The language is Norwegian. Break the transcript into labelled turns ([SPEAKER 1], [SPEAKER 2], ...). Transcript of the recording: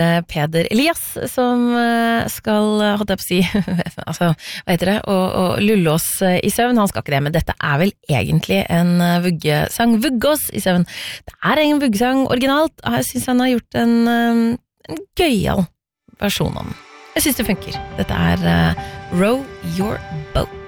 [SPEAKER 1] Peder Elias som skal, holdt jeg på å si, altså, hva heter det, og lulle oss I søvn. Han skal ikke det, men dette vel egentlig en vuggesang. Vugge oss I søvn. Det en vuggesang originalt. Jeg synes han har gjort en gøyal versjon om den. Jeg synes det funker. Dette Row Your Boat.